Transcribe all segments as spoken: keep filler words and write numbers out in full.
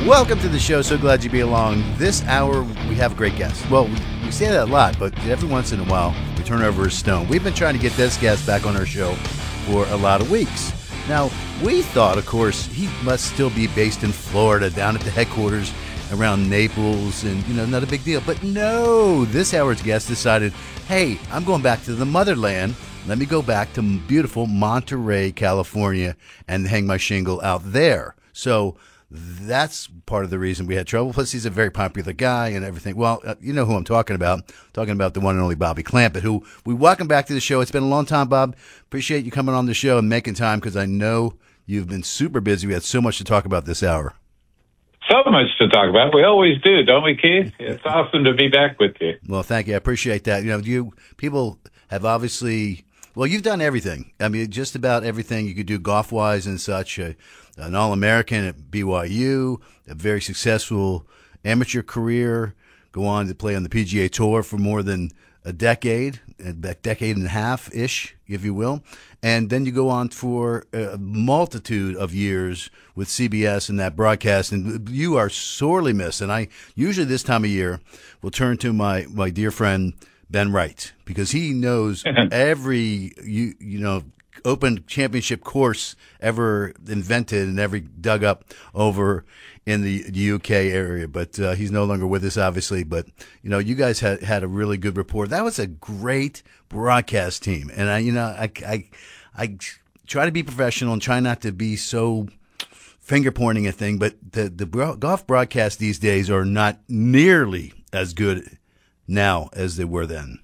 Welcome to the show. So glad you be along. This hour, we have a great guest. Well, we, we say that a lot, but every once in a while, we turn over a stone. We've been trying to get this guest back on our show for a lot of weeks. Now, we thought, of course, he must still be based in Florida, down at the headquarters around Naples, and, you know, not a big deal. But no, this hour's guest decided, hey, I'm going back to the motherland. Let me go back to beautiful Monterey, California, and hang my shingle out there. So that's part of the reason we had trouble. Plus, he's a very popular guy and everything. Well, uh, you know who I'm talking about. I'm talking about the one and only Bobby Clampett, who we welcome back to the show. It's been a long time, Bob. Appreciate you coming on the show and making time, because I know you've been super busy. We had so much to talk about this hour. So much to talk about. We always do, don't we, Keith? It's awesome to be back with you. Well, thank you. I appreciate that. You know, you people have obviously, well, you've done everything. I mean, just about everything you could do golf-wise and such. Uh, an All-American at B Y U, a very successful amateur career, go on to play on the P G A Tour for more than a decade, a decade and a half-ish, if you will. And then you go on for a multitude of years with C B S and that broadcast, and you are sorely missed. And I usually this time of year will turn to my, my dear friend Ben Wright, because he knows every, you, you know, Open Championship course ever invented and every dug up over in the U K area. But uh, he's no longer with us, obviously. But, you know, you guys had, had a really good report. That was a great broadcast team. And, I, you know, I, I, I try to be professional and try not to be so finger-pointing a thing. But the, the golf broadcasts these days are not nearly as good now as they were then.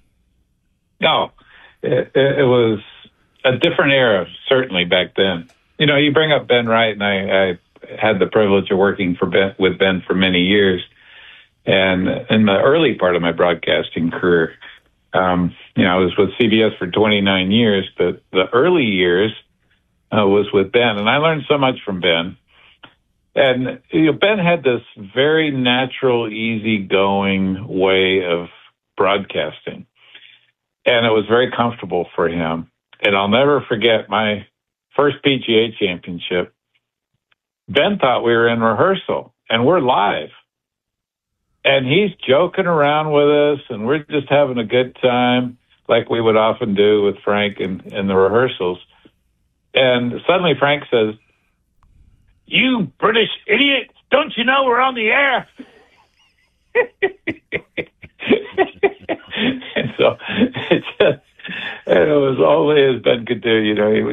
No, it, it was a different era, certainly, back then. You know, you bring up Ben Wright, and I, I had the privilege of working for Ben, with Ben for many years. And in the early part of my broadcasting career, um, you know, I was with C B S for twenty-nine years, but the early years uh, was with Ben, and I learned so much from Ben. And you know, Ben had this very natural, easygoing way of broadcasting, and it was very comfortable for him. And I'll never forget my first P G A championship. Ben thought we were in rehearsal, and we're live. And he's joking around with us, and we're just having a good time, like we would often do with Frank in, in the rehearsals. And suddenly Frank says, "You British idiot, don't you know we're on the air?" And so it just, and it was only as Ben could do, you know, he